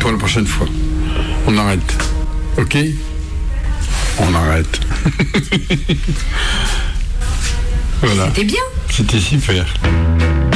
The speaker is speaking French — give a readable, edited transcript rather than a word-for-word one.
pour la prochaine fois. On arrête. Ok? On arrête. Voilà. C'était bien. C'était super.